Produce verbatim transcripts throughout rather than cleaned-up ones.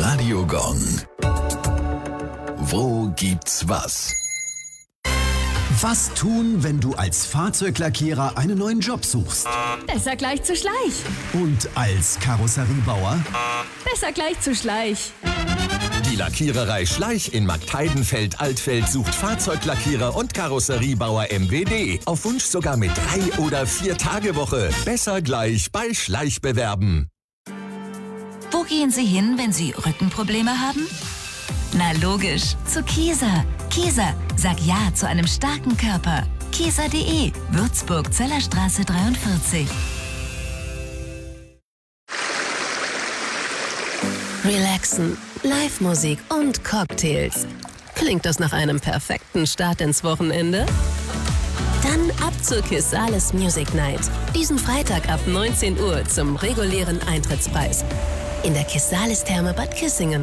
Radio Gong. Wo gibt's was? Was tun, wenn du als Fahrzeuglackierer einen neuen Job suchst? Besser gleich zu Schleich. Und als Karosseriebauer? Besser gleich zu Schleich. Die Lackiererei Schleich in Marktheidenfeld-Altfeld sucht Fahrzeuglackierer und Karosseriebauer M W D. Auf Wunsch sogar mit drei- oder vier-Tage-Woche. Besser gleich bei Schleich bewerben. Wo gehen Sie hin, wenn Sie Rückenprobleme haben? Na logisch, zu Kieser. Kieser, sag Ja zu einem starken Körper. Kieser punkt de, Würzburg, Zellerstraße dreiundvierzig. Relaxen, Live-Musik und Cocktails. Klingt das nach einem perfekten Start ins Wochenende? Dann ab zur Kisales Music Night. Diesen Freitag ab neunzehn Uhr zum regulären Eintrittspreis. In der Kisales Therme Bad Kissingen.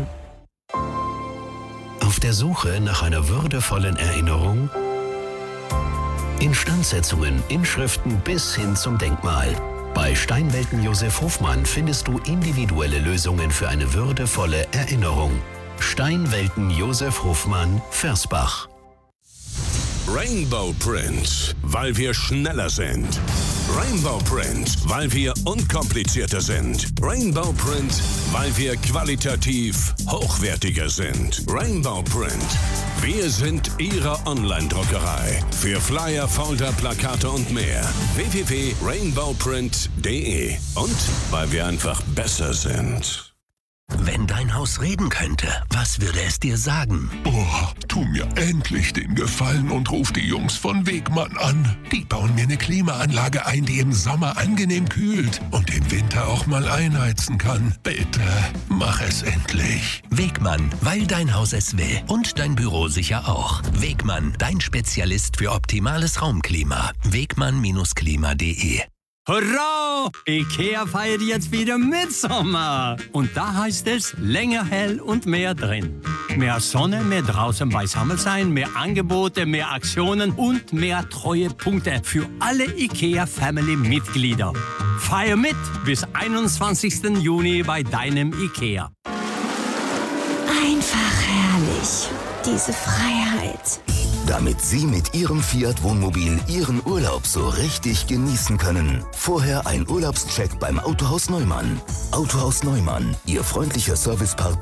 Auf der Suche nach einer würdevollen Erinnerung? Instandsetzungen, Inschriften bis hin zum Denkmal. Bei Steinwelten Josef Hofmann findest du individuelle Lösungen für eine würdevolle Erinnerung. Steinwelten Josef Hofmann, Versbach. Rainbow Print, weil wir schneller sind. Rainbow Print, weil wir unkomplizierter sind. Rainbow Print, weil wir qualitativ hochwertiger sind. Rainbow Print, wir sind Ihre Online-Druckerei. Für Flyer, Folder, Plakate und mehr. w w w punkt rainbow print punkt de. Und weil wir einfach besser sind. Wenn dein Haus reden könnte, was würde es dir sagen? Boah, tu mir endlich den Gefallen und ruf die Jungs von Wegmann an. Die bauen mir eine Klimaanlage ein, die im Sommer angenehm kühlt und im Winter auch mal einheizen kann. Bitte, mach es endlich. Wegmann, weil dein Haus es will. Und dein Büro sicher auch. Wegmann, dein Spezialist für optimales Raumklima. Wegmann Klima punkt de. Hurra! IKEA feiert jetzt wieder Mitsommer. Und da heißt es, länger hell und mehr drin. Mehr Sonne, mehr draußen beisammen sein, mehr Angebote, mehr Aktionen und mehr Treuepunkte für alle IKEA-Family-Mitglieder. Feier mit bis einundzwanzigsten Juni bei deinem IKEA. Einfach herrlich, diese Freiheit. Damit Sie mit Ihrem Fiat Wohnmobil Ihren Urlaub so richtig genießen können. Vorher ein Urlaubscheck beim Autohaus Neumann. Autohaus Neumann, Ihr freundlicher Servicepartner.